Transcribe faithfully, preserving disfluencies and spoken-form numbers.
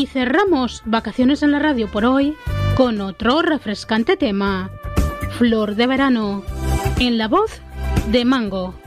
Y cerramos Vacaciones en la Radio por hoy con otro refrescante tema, Flor de Verano, en la voz de Mango.